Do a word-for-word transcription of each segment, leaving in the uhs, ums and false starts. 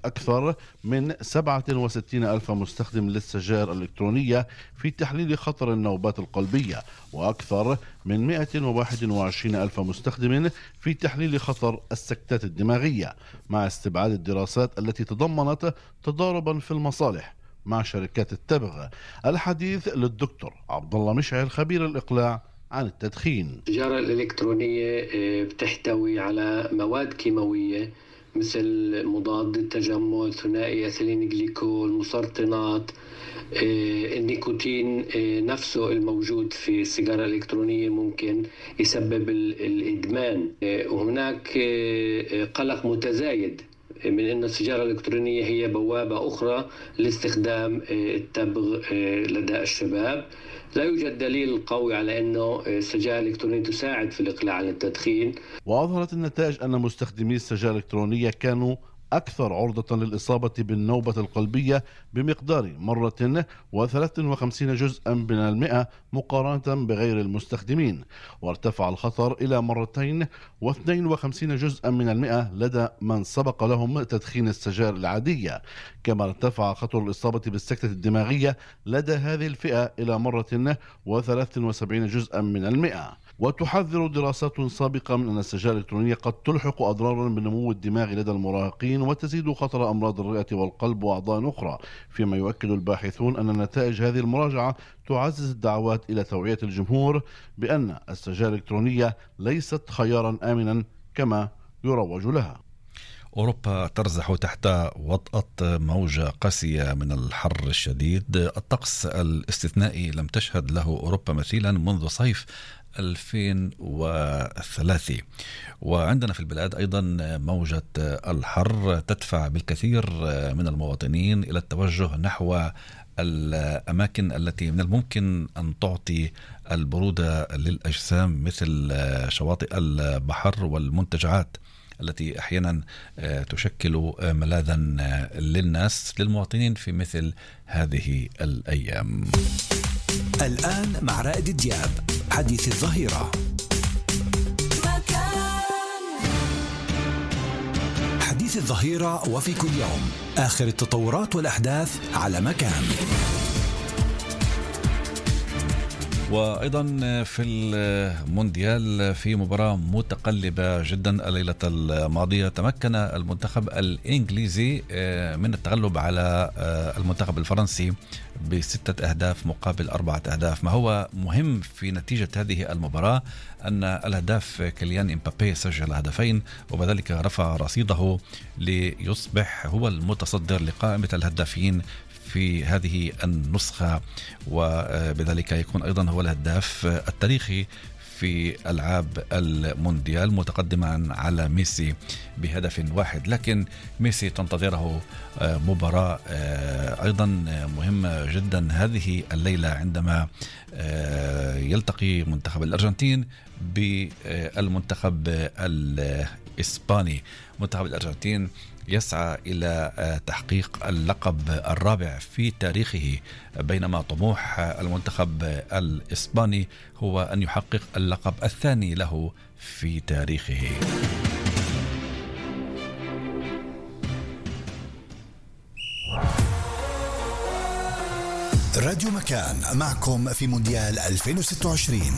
أكثر من سبعة وستين ألف مستخدم للسجائر الإلكترونية في تحليل خطر النوبات القلبية، وأكثر من مئة وواحد وعشرين ألف مستخدم في تحليل خطر السكتات الدماغية، مع استبعاد الدراسات التي تضمنت تضاربا في المصالح مع شركات التبغ. الحديث للدكتور عبد الله مشعل خبير الإقلاع عن التدخين. السجارة الإلكترونية بتحتوي على مواد كيماوية مثل مضاد التجمد، ثنائي أثيلين جليكول، مسرطنات. النيكوتين نفسه الموجود في السيجارة الإلكترونية ممكن يسبب الإدمان، وهناك قلق متزايد من أن السجارة الإلكترونية هي بوابة أخرى لاستخدام التبغ لدى الشباب. لا يوجد دليل قوي على أنه السجائر الإلكترونية تساعد في الإقلاع عن التدخين. وأظهرت النتائج أن مستخدمي السجائر الإلكترونية كانوا أكثر عرضة للإصابة بالنوبة القلبية بمقدار مرة وثلاثة وخمسين جزءا من المئة مقارنة بغير المستخدمين، وارتفع الخطر إلى مرتين واثنين وخمسين جزءا من المئة لدى من سبق لهم تدخين السجائر العادية، كما ارتفع خطر الإصابة بالسكتة الدماغية لدى هذه الفئة إلى مرة وثلاث وسبعين جزءا من المئة. وتحذر دراسات سابقة من أن السجائر الإلكترونية قد تلحق أضرارا بنمو الدماغ لدى المراهقين وتزيد خطر أمراض الرئة والقلب وأعضاء أخرى، فيما يؤكد الباحثون أن نتائج هذه المراجعة تعزز الدعوات إلى توعية الجمهور بأن السجائر الإلكترونية ليست خيارا آمنا كما يروج لها. أوروبا ترزح تحت وطأة موجة قاسية من الحر الشديد. الطقس الاستثنائي لم تشهد له أوروبا مثيلا منذ صيف ألفين وثلاثة، وعندنا في البلاد أيضا موجة الحر تدفع بالكثير من المواطنين إلى التوجه نحو الأماكن التي من الممكن أن تعطي البرودة للأجسام مثل شواطئ البحر والمنتجعات التي أحيانا تشكل ملاذا للناس للمواطنين في مثل هذه الأيام. الآن مع رائد دياب حديث الظهيرة. حديث الظهيرة وفي كل يوم آخر التطورات والأحداث على مكان. وأيضا في المونديال في مباراة متقلبة جدا الليلة الماضية تمكن المنتخب الإنجليزي من التغلب على المنتخب الفرنسي بستة أهداف مقابل أربعة أهداف. ما هو مهم في نتيجة هذه المباراة أن الهداف كيليان إمبابي سجل هدفين وبذلك رفع رصيده ليصبح هو المتصدر لقائمة الهدافين في هذه النسخة، وبذلك يكون أيضا هو الهداف التاريخي في ألعاب المونديال متقدما على ميسي بهدف واحد. لكن ميسي تنتظره مباراة أيضا مهمة جدا هذه الليلة عندما يلتقي منتخب الأرجنتين بالمنتخب الإسباني. منتخب الأرجنتين يسعى إلى تحقيق اللقب الرابع في تاريخه، بينما طموح المنتخب الإسباني هو أن يحقق اللقب الثاني له في تاريخه. راديو مكان معكم في مونديال ألفين وستة وعشرين.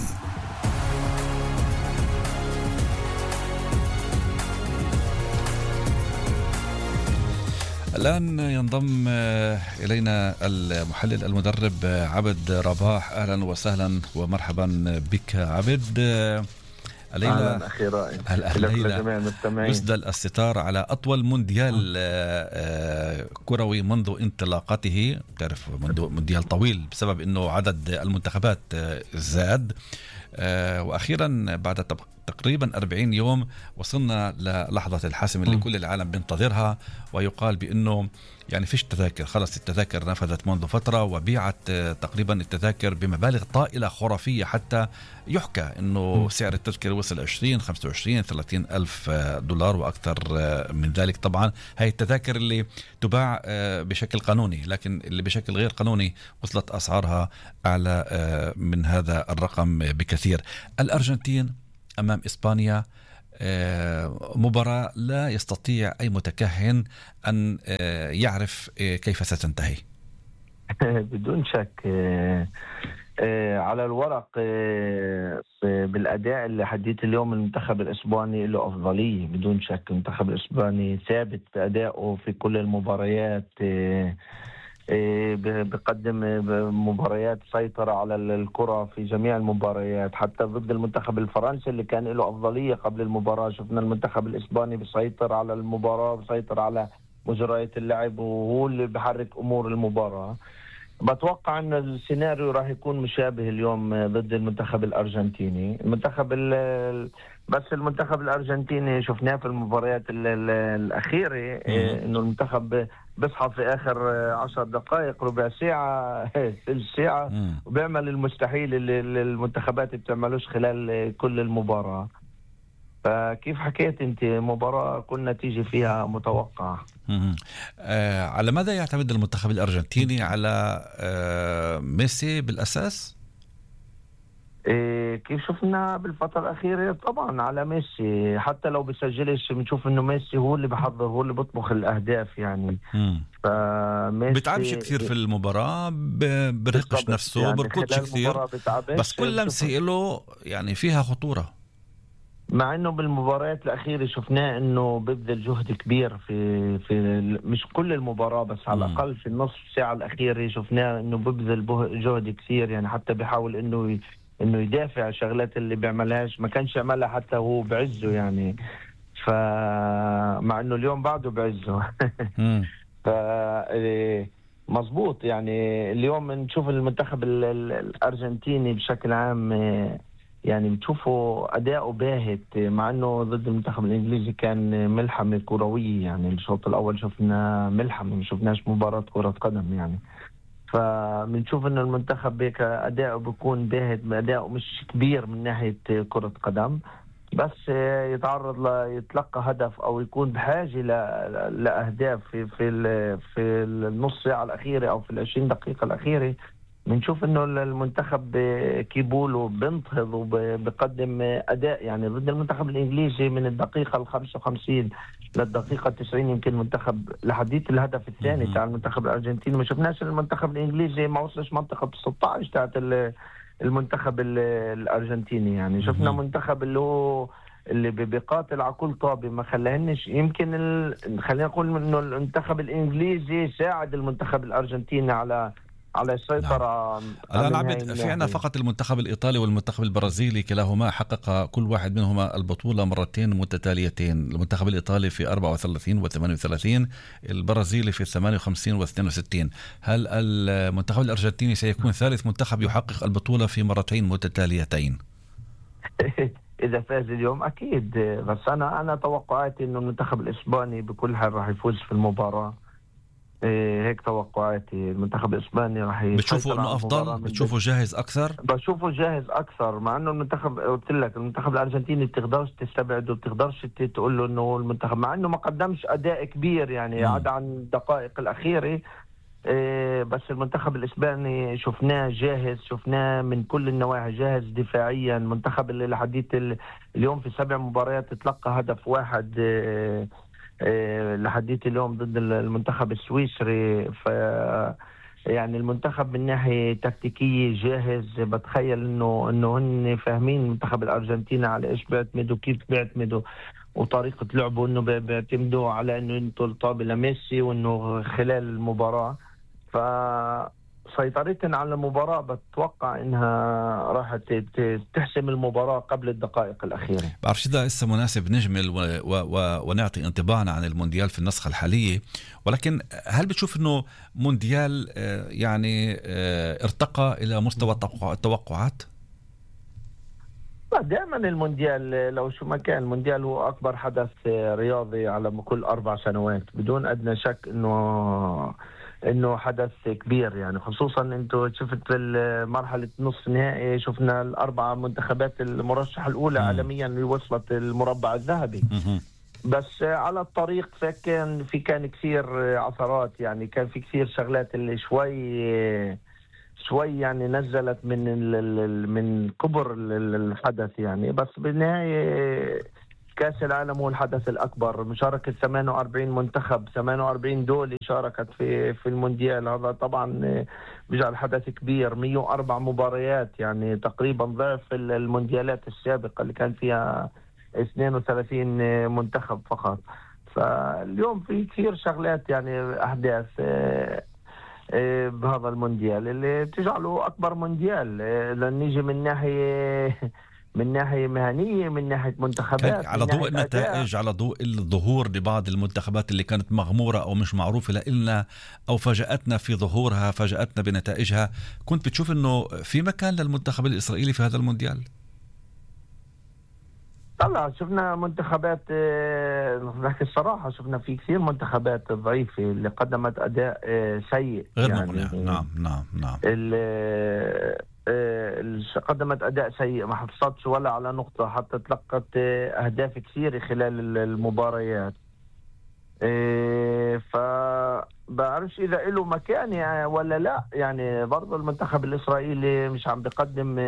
الآن ينضم إلينا المحلل المدرب عبد رباح. أهلا وسهلا ومرحبا بك عبد. أهلا أخي رائد. الليلة يسدل الستار على أطول مونديال كروي منذ انطلاقته. تعرف مونديال طويل بسبب أنه عدد المنتخبات زاد، وأخيرا بعد تقريبا أربعين يوم وصلنا للحظة الحاسمة اللي كل العالم بينتظرها، ويقال بأنه يعني فيش تذاكر، خلص التذاكر نفذت منذ فترة وبيعت تقريبا التذاكر بمبالغ طائلة خرافية، حتى يحكى أنه سعر التذكرة وصل عشرين خمسة وعشرين ثلاثين ألف دولار وأكثر من ذلك. طبعا هاي التذاكر اللي تباع بشكل قانوني، لكن اللي بشكل غير قانوني وصلت أسعارها أعلى من هذا الرقم بكثير. الأرجنتين أمام إسبانيا، مباراة لا يستطيع أي متكهن أن يعرف كيف ستنتهي. بدون شك على الورق بالأداء اللي حديت اليوم المنتخب الإسباني له أفضلية بدون شك. المنتخب الإسباني ثابت بأدائه في كل المباريات، بقدم مباريات سيطرة على الكرة في جميع المباريات، حتى ضد المنتخب الفرنسي اللي كان له أفضلية قبل المباراة شفنا المنتخب الإسباني بيسيطر على المباراة، بيسيطر على مجريات اللعب وهو اللي بحرك أمور المباراة. بتوقع أن السيناريو راح يكون مشابه اليوم ضد المنتخب الأرجنتيني. المنتخب بس المنتخب الأرجنتيني شفناه في المباريات الأخيرة إنه المنتخب بيصحى في آخر عشر دقائق ربع ساعة ثلث ساعة وبيعمل المستحيل اللي المنتخبات بتعملوش خلال كل المباراة. فكيف حكيت أنت مباراة كل نتيجة فيها متوقعة. آه على ماذا يعتمد المنتخب الأرجنتيني؟ على آه ميسي بالأساس؟ إيه كيف شفنا بالفترة الأخيرة طبعا على ميسي، حتى لو بيسجلش بنشوف إنه ميسي هو اللي بحضر، هو اللي بيطبخ الأهداف يعني. فميسي بيتعبش كثير في المباراة، برهقش نفسه يعني، بركضش كثير، بس كل لمسة له يعني فيها خطورة. مع انه بالمباريات الاخيره شفناه انه بيبذل جهد كبير في في مش كل المباراه بس على الاقل في النصف ساعه الاخيره شفناه انه بيبذل جهد كثير يعني، حتى بيحاول انه انه يدافع الشغلات اللي بيعملهاش ما كانش يعملها حتى هو بعزه يعني. فمع انه اليوم بعده بعزه ف مظبوط يعني. اليوم نشوف المنتخب الارجنتيني بشكل عام يعني بتشوفوا أداؤه باهت، مع أنه ضد المنتخب الإنجليزي كان ملحمة كروية يعني. الشوط الأول شفنا ملحمة، ما شفناش مباراة كرة قدم يعني. فبنشوف أن المنتخب بيك أداؤه بيكون باهت، أداؤه مش كبير من ناحية كرة قدم، بس يتعرض ليتلقى هدف أو يكون بحاجة لأهداف في في في النص ساعة الأخيرة أو في العشرين دقيقة الأخيرة. بنشوف انه المنتخب كيبولو بينتهض وبقدم اداء يعني ضد المنتخب الانجليزي من الدقيقه الخمسة وخمسين للدقيقه التسعين. يمكن المنتخب لحديت الهدف الثاني تاع المنتخب الارجنتيني ما شفناش المنتخب الانجليزي ما وصلش منطقه ستة عشر تاعت المنتخب الارجنتيني يعني. شفنا منتخب اللي هو اللي بيقاتل على كل طابه، ما خلاهنش يمكن ال... خلينا نقول انه المنتخب الانجليزي ساعد المنتخب الارجنتيني على على السيطرة. نعم. الآن عبد فينا فقط المنتخب الإيطالي والمنتخب البرازيلي كلاهما حقق كل واحد منهما البطولة مرتين متتاليتين. المنتخب الإيطالي في أربعة وثلاثين وثمانية وثلاثين، البرازيلي في ثمانية وخمسين واثنين وستين. هل المنتخب الأرجنتيني سيكون ثالث منتخب يحقق البطولة في مرتين متتاليتين؟ إذا فاز اليوم أكيد، بس أنا أنا توقعاتي إنه المنتخب الإسباني بكل حال راح يفوز في المباراة. إيه هيك توقعاتي. المنتخب الإسباني راح بتشوفوا إنه أفضل؟ بتشوفوا جاهز أكثر؟ بشوفه جاهز أكثر، مع إنه المنتخب قلت لك المنتخب الأرجنتيني بتقدرش تستبعده، بتقدرش تقول له إنه المنتخب مع إنه ما قدمش أداء كبير يعني عدا عن الدقائق الأخيرة. إيه بس المنتخب الإسباني شفناه جاهز، شفناه من كل النواحي جاهز دفاعيا. المنتخب اللي لحديت اليوم في سبع مباريات تلقى هدف واحد إيه لحديت اليوم ضد المنتخب السويسري. ف يعني المنتخب من ناحية تكتيكية جاهز. بتخيل انه انه هن فاهمين المنتخب الارجنتيني على ايش بيعتمدوا، كيف بيعتمدوا، وطريقة لعبه انه بيعتمدوا على انه ينطوا الطابة لميسي وانه خلال المباراة. ف سيطرتهم على المباراة بتوقع انها راح تحسم المباراة قبل الدقائق الأخيرة. بعرفش إذا لسه مناسب نجمل و... و... ونعطي انطباعنا عن المونديال في النسخة الحالية، ولكن هل بتشوف انه مونديال يعني ارتقى إلى مستوى التوقعات؟ دائما المونديال لو شو ما كان، المونديال هو أكبر حدث رياضي على كل أربع سنوات بدون أدنى شك إنه انه حدث كبير يعني. خصوصا انتوا شفت مرحله نصف نهائي شفنا الاربع منتخبات المرشحه الاولى عالميا اللي وصلت المربع الذهبي. بس على الطريق فكان في كان كثير عثرات يعني، كان في كثير شغلات اللي شوي شوي يعني نزلت من من كبر الحدث يعني. بس بالنهايه كأس العالم هو الحدث الأكبر، مشاركة ثمانية وأربعين منتخب، ثمانية وأربعين دولة شاركت في في المونديال. هذا طبعا بيجعل حدث كبير. مئة وأربعة مباريات، يعني تقريبا ضعف المونديالات السابقة اللي كان فيها اثنين وثلاثين منتخب فقط. فاليوم في كثير شغلات، يعني أحداث بهذا المونديال اللي تجعله أكبر مونديال. لأن نيجي من ناحية من ناحية مهنية، من ناحية منتخبات، على ضوء النتائج، على ضوء الظهور لبعض المنتخبات اللي كانت مغمورة أو مش معروفة لإلنا أو فاجأتنا في ظهورها، فاجأتنا بنتائجها. كنت بتشوف إنه في مكان للمنتخب الإسرائيلي في هذا المونديال؟ طلع شفنا منتخبات، نحكي الصراحة، شفنا في كثير منتخبات ضعيفة اللي قدمت أداء سيء غير يعني يعني نعم نعم نعم اللي قدمت أداء سيء، ما حصلتش ولا على نقطة، حتى تلقت أهداف كثيرة خلال المباريات. فبعرفش إذا له مكان يعني ولا لا. يعني برضو المنتخب الإسرائيلي مش عم بيقدم،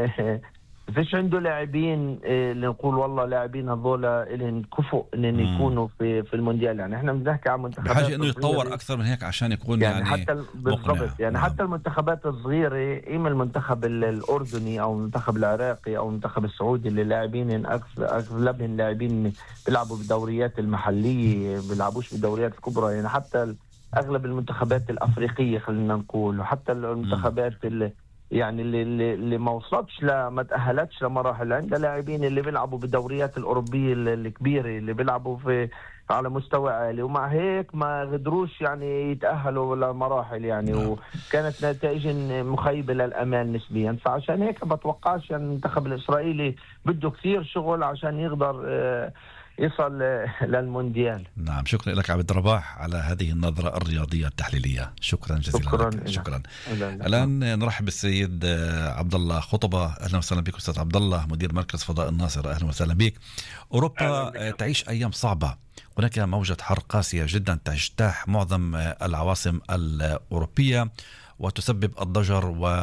فيش عنده لاعبين اللي نقول والله لاعبين هذولا إلهم كفؤ إن يكونوا في في المونديال. يعني احنا بنحكي عن منتخبات بحاجة إنه يتطور أكثر من هيك عشان يكون يعني, يعني حتى بالضبط. يعني نعم. حتى المنتخبات الصغيرة، إما المنتخب الأردني أو المنتخب العراقي أو المنتخب السعودي اللي لاعبين أغلبهم لاعبين بيلعبوا بالدوريات المحلية، بيلعبوش بالدوريات الكبرى. يعني حتى أغلب المنتخبات الأفريقية خلينا نقول، وحتى المنتخبات اللي يعني اللي اللي ما وصلتش لا ما تأهلتش لمراحل، عندها لاعبين اللي بيلعبوا بالدوريات الأوروبية الكبيرة، اللي بيلعبوا في على مستوى عالي، ومع هيك ما قدروش يعني يتأهلوا لمراحل يعني. وكانت نتائج مخيبة للأمال نسبيا. فعشان هيك بتوقعش يعني المنتخب الإسرائيلي بده كثير شغل عشان يقدر يصل للمونديال. نعم، شكرا لك عبد الرباح على هذه النظرة الرياضية التحليلية. شكرا جزيلا شكرا لك. شكرا. الآن نرحب بالسيد عبد الله خطبة. أهلا وسهلا بك أستاذ عبد الله، مدير مركز فضاء الناصر. أهلا وسهلا بك. أوروبا تعيش أيام صعبة، هناك موجة حر قاسية جدا تجتاح معظم العواصم الأوروبية وتسبب الضجر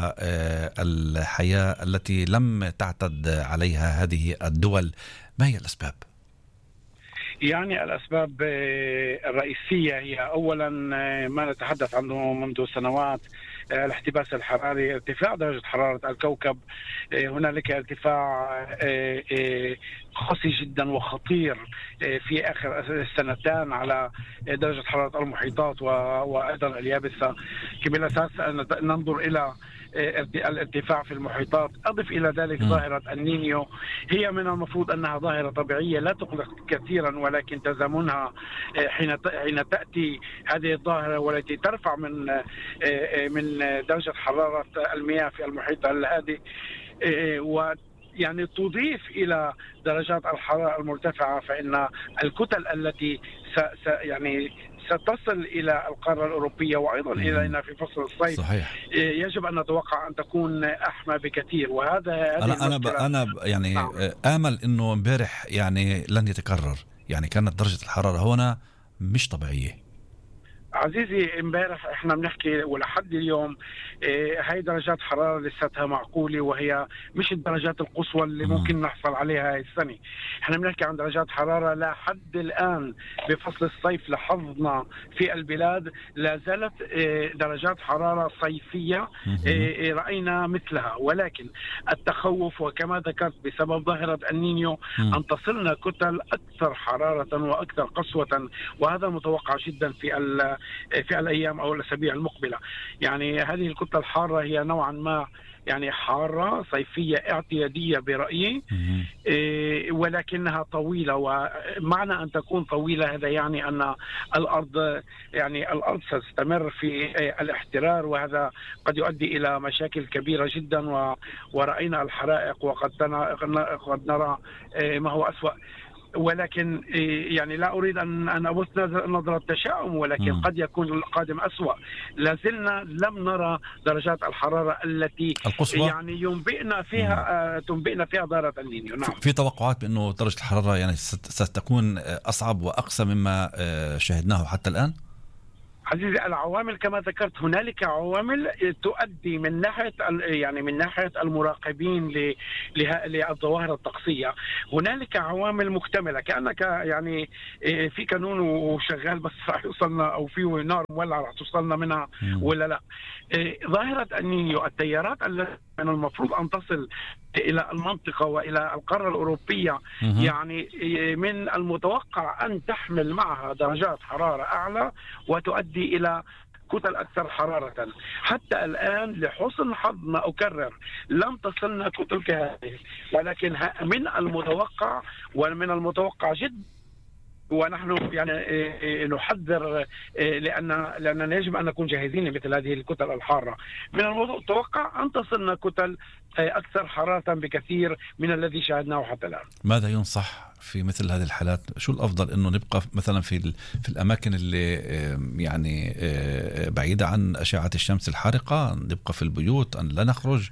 والحياة التي لم تعتد عليها هذه الدول. ما هي الأسباب؟ يعني الأسباب الرئيسية هي أولا ما نتحدث عنه منذ سنوات، الاحتباس الحراري، ارتفاع درجة حرارة الكوكب. هنالك ارتفاع قاسي جدا وخطير في آخر السنتين على درجة حرارة المحيطات وأيضا اليابسة. بالأساس ننظر إلى الارتفاع في المحيطات. أضف إلى ذلك ظاهرة النينيو، هي من المفروض أنها ظاهرة طبيعية لا تقلق كثيرا، ولكن تزامنها حين حين تأتي هذه الظاهرة والتي ترفع من من درجة حرارة المياه في المحيط الهادئ و يعني تضيف إلى درجات الحرارة المرتفعة، فإن الكتل التي س س يعني ستصل إلى القارة الأوروبية وأيضا إلينا في فصل الصيف صحيح. يجب أن نتوقع أن تكون أحمى بكثير. وهذا أنا أنا ب... أنا يعني نعم. آمل إنه امبارح يعني لن يتكرر. يعني كانت درجة الحرارة هنا مش طبيعية عزيزي. امبارح احنا بنحكي ولحد اليوم اه هاي درجات حرارة لساتها معقولة، وهي مش الدرجات القصوى اللي ممكن نحصل عليها هاي السنة. احنا بنحكي عن درجات حرارة لحد الآن بفصل الصيف لاحظنا في البلاد لا زالت اه درجات حرارة صيفية اه رأينا مثلها، ولكن التخوف وكما ذكرت بسبب ظاهرة النينيو أن تصلنا كتل أكثر حرارة وأكثر قسوة، وهذا متوقع جدا في ال في الأيام أو الأسابيع المقبلة. يعني هذه الكتلة الحارة هي نوعا ما يعني حارة صيفية اعتيادية برأيي، إيه ولكنها طويلة. ومعنى أن تكون طويلة هذا يعني أن الأرض يعني الأرض ستستمر في الاحترار، وهذا قد يؤدي إلى مشاكل كبيرة جدا. ورأينا الحرائق وقد قد نرى ما هو أسوأ. ولكن يعني لا أريد أن أن أبث نظرة تشاؤم، ولكن م. قد يكون القادم أسوأ. لازلنا لم نرى درجات الحرارة التي القصوى يعني ينبئنا فيها تنبئنا فيها ظاهرة النينيو. نعم. في توقعات بأنه درجة الحرارة يعني ستكون أصعب وأقسى مما شاهدناه حتى الآن. عزيزي العوامل كما ذكرت، هنالك عوامل تؤدي من ناحية يعني من ناحية المراقبين للظواهر الطقسية، هنالك عوامل مكتملة كأنك يعني في كانون وشغال بس راح يوصلنا أو في نار مولع راح توصلنا منها ولا لا. ظاهرة النينيو التيارات التي من المفروض أن تصل إلى المنطقة وإلى القارة الأوروبية يعني من المتوقع أن تحمل معها درجات حرارة أعلى وتؤدي إلى كتل أكثر حرارة. حتى الآن لحسن حظنا أكرر لم تصلنا كتل كهذه، ولكن من المتوقع ومن المتوقع جدا ونحن يعني نحذر لأن لأننا يجب أن نكون جاهزين لمثل هذه الكتل الحارة. من المتوقع أن تصلنا كتل أكثر حرارة بكثير من الذي شاهدناه حتى الآن. ماذا ينصح في مثل هذه الحالات؟ شو الأفضل، إنه نبقى مثلا في في الأماكن اللي يعني بعيدة عن أشعة الشمس الحارقة، نبقى في البيوت، أن لا نخرج؟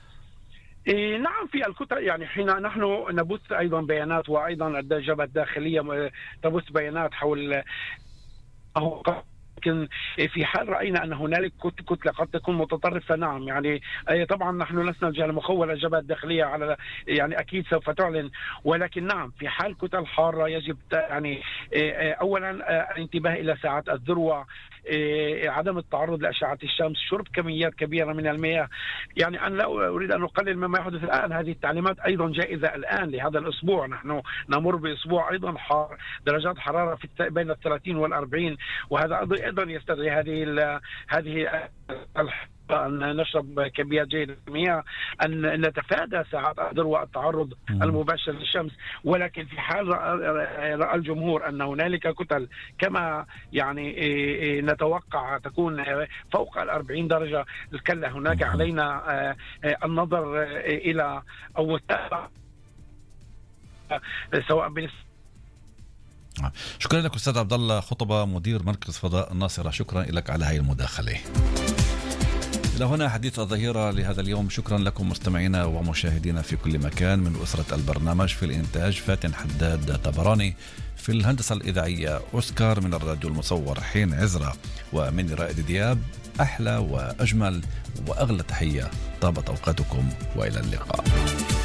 إيه نعم، في الكتل يعني حين نحن نبث أيضا بيانات، وأيضا الجبهة الداخلية تبث بيانات حول أو لكن في حال رأينا أن هنالك كتلة قد تكون متطرفة نعم يعني طبعا نحن لسنا الجهة المخولة، الجبهة الداخلية على يعني أكيد سوف تعلن، ولكن نعم في حال كتل حارة يجب يعني أولا الانتباه إلى ساعات الذروة، عدم التعرض لأشعة الشمس، شرب كميات كبيرة من المياه. يعني أنا لا أريد أن أقلل مما يحدث الآن، هذه التعليمات أيضا جائزة الآن لهذا الأسبوع، نحن نمر بأسبوع أيضا حار، درجات حرارة في بين الثلاثين والأربعين، وهذا أيضا يستدعي هذه هذه أن نشرب كميات جيدة من المياه، أن نتفادى ساعات الذروة التعرض المباشر للشمس. ولكن في حال رأى الجمهور أن هنالك كتل كما يعني نتوقع تكون فوق الأربعين درجة، كلا هناك علينا النظر إلى أو سواء بالنسبة. شكرا لك أستاذ عبد الله خطبة، مدير مركز فضاء الناصرة، شكرا لك على هذه المداخلة. إلى هنا حديث الظهيرة لهذا اليوم. شكرا لكم مستمعينا ومشاهدينا في كل مكان. من أسرة البرنامج في الإنتاج فاتن حداد طبراني، في الهندسة الإذاعية أوسكار، من الراديو المصور حين عزرة، ومن رائد دياب أحلى وأجمل وأغلى تحية. طابت أوقاتكم وإلى اللقاء.